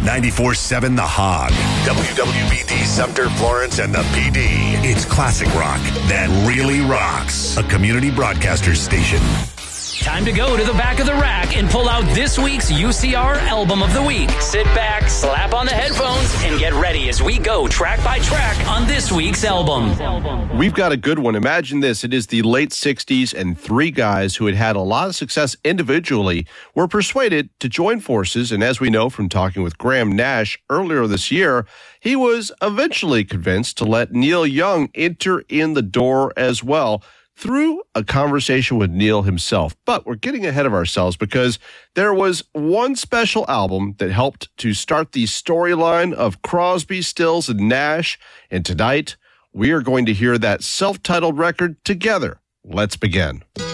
94.7 The Hog. WWBD Sumter, Florence, and the PD. It's classic rock that really rocks. A community broadcaster station. Time to go to the back of the rack and pull out this week's UCR Album of the Week. Sit back, slap on the headphones, and get ready as we go track by track on this week's album. We've got a good one. Imagine this. It is the late 60s, and three guys who had had a lot of success individually were persuaded to join forces. And as we know from talking with Graham Nash earlier this year, he was eventually convinced to let Neil Young enter in the door as well, through a conversation with Neil himself. But we're getting ahead of ourselves because there was one special album that helped to start the storyline of Crosby, Stills, and Nash. And tonight, we are going to hear that self-titled record together. Let's begin.